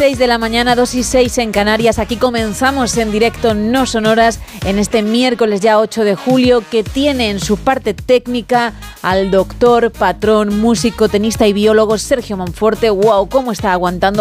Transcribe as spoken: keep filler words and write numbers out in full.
seis de la mañana, dos y seis en Canarias. Aquí comenzamos en directo No Sonoras en este miércoles ya ocho de julio, que tiene en su parte técnica al doctor, patrón, músico, tenista y biólogo Sergio Monforte. ¡Wow! ¿Cómo está aguantando?